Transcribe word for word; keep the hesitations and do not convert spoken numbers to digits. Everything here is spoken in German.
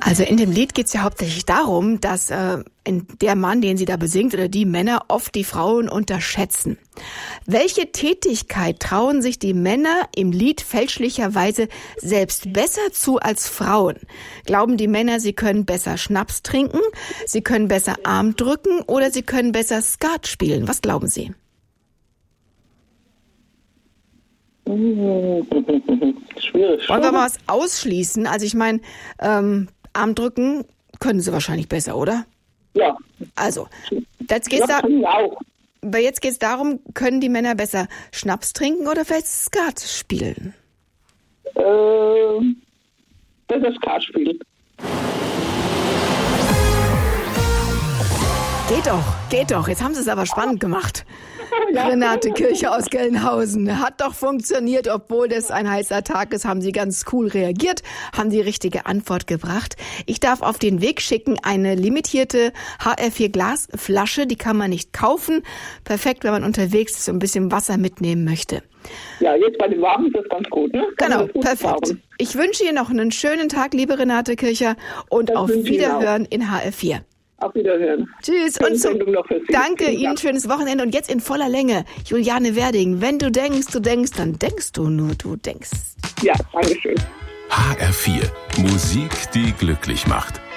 Also in dem Lied geht es ja hauptsächlich darum, dass äh, der Mann, den sie da besingt, oder die Männer oft die Frauen unterschätzen. Welche Tätigkeit trauen sich die Männer im Lied fälschlicherweise selbst besser zu als Frauen? Glauben die Männer, sie können besser Schnaps trinken, sie können besser Arm drücken oder sie können besser Skat spielen? Was glauben Sie? Schwierig. Wollen wir mal was ausschließen? Also ich meine, ähm, Arm drücken können sie wahrscheinlich besser, oder? Ja. Also, jetzt geht's ja, da, auch. aber jetzt geht's darum, können die Männer besser Schnaps trinken oder vielleicht Skat spielen? Äh, besser Skat spielen. Geht doch, geht doch. Jetzt haben sie es aber spannend gemacht. Ja. Renate Kircher aus Gelnhausen. Hat doch funktioniert, obwohl das ein heißer Tag ist, haben Sie ganz cool reagiert, haben die richtige Antwort gebracht. Ich darf auf den Weg schicken eine limitierte H R vier Glasflasche, die kann man nicht kaufen. Perfekt, wenn man unterwegs ist und ein bisschen Wasser mitnehmen möchte. Ja, jetzt bei dem Warmen ist das ganz gut, ne? Kann genau, gut perfekt. fahren. Ich wünsche Ihnen noch einen schönen Tag, liebe Renate Kircher, und Das auf Wiederhören in H R vier. Auf Wiederhören. Tschüss. Schöne Und zum, Sendung noch für Sie. danke Vielen Ihnen, Dank. schönes Wochenende. Und jetzt in voller Länge, Juliane Werding. Wenn du denkst, du denkst, dann denkst du nur, du denkst. Ja, danke schön. H R vier. Musik, die glücklich macht.